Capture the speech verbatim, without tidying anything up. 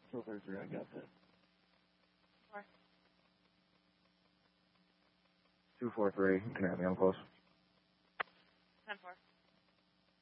two four three, I got that. Four. two four three, you can have me on close.